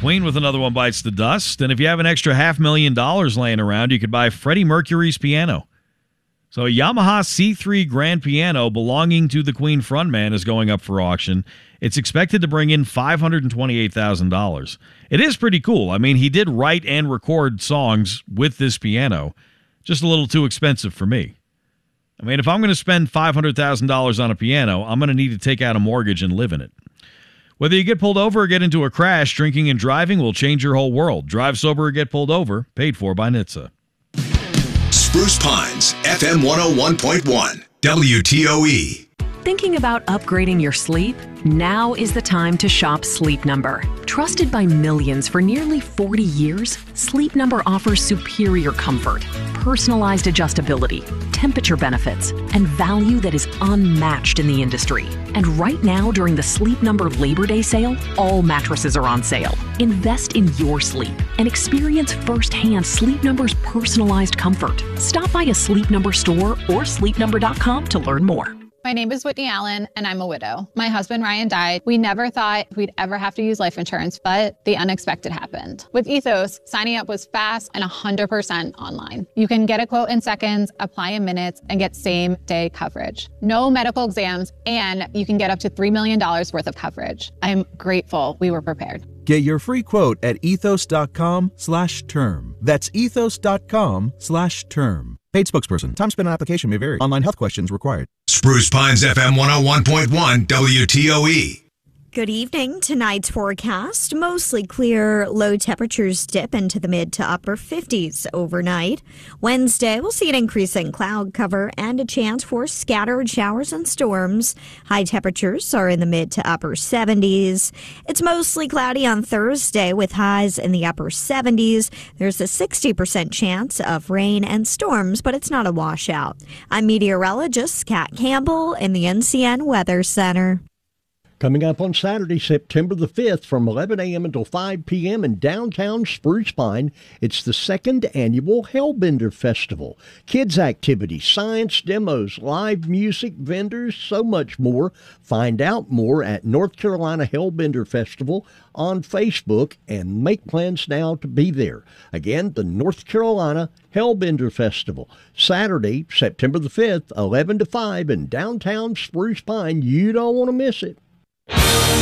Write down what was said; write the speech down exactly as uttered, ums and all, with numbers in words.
Queen with Another One Bites the Dust. And if you have an extra half million dollars laying around, you could buy Freddie Mercury's piano. So a Yamaha C three grand piano belonging to the Queen frontman is going up for auction. It's expected to bring in five hundred twenty-eight thousand dollars. It is pretty cool. I mean, he did write and record songs with this piano. Just a little too expensive for me. I mean, if I'm going to spend five hundred thousand dollars on a piano, I'm going to need to take out a mortgage and live in it. Whether you get pulled over or get into a crash, drinking and driving will change your whole world. Drive sober or get pulled over. Paid for by N H T S A. Spruce Pines, F M one oh one point one, W T O E. Thinking about upgrading your sleep? Now is the time to shop Sleep Number. Trusted by millions for nearly forty years, Sleep Number offers superior comfort, personalized adjustability, temperature benefits, and value that is unmatched in the industry. And right now, during the Sleep Number Labor Day sale, all mattresses are on sale. Invest in your sleep and experience firsthand Sleep Number's personalized comfort. Stop by a Sleep Number store or sleep number dot com to learn more. My name is Whitney Allen, and I'm a widow. My husband, Ryan, died. We never thought we'd ever have to use life insurance, but the unexpected happened. With Ethos, signing up was fast and one hundred percent online. You can get a quote in seconds, apply in minutes, and get same-day coverage. No medical exams, and you can get up to three million dollars worth of coverage. I'm grateful we were prepared. Get your free quote at ethos.com slash term. That's ethos.com slash term. Paid spokesperson. Time spent on application may vary. Online health questions required. Spruce Pines, F M one oh one point one, W T O E. Good evening. Tonight's forecast, mostly clear. Low temperatures dip into the mid to upper fifties overnight. Wednesday, we'll see an increase in cloud cover and a chance for scattered showers and storms. High temperatures are in the mid to upper seventies. It's mostly cloudy on Thursday with highs in the upper seventies. There's a sixty percent chance of rain and storms, but it's not a washout. I'm meteorologist Kat Campbell in the N C N Weather Center. Coming up on Saturday, September the fifth from eleven a.m. until five p.m. in downtown Spruce Pine, it's the second annual Hellbender Festival. Kids activities, science demos, live music, vendors, so much more. Find out more at North Carolina Hellbender Festival on Facebook and make plans now to be there. Again, the North Carolina Hellbender Festival, Saturday, September the fifth, eleven to five in downtown Spruce Pine. You don't want to miss it.